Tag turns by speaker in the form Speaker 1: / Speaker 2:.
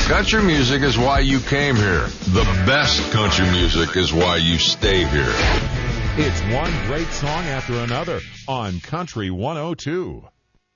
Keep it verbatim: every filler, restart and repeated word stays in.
Speaker 1: Country music is why you came here. The best country music is why you stay here.
Speaker 2: It's one great song after another on Country one oh two.